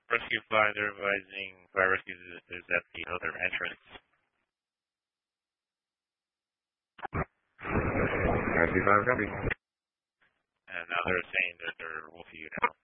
Rescue 5, they're advising fire rescue is at the other entrance. Rescue 5, copy. And now they're saying that they're with you now.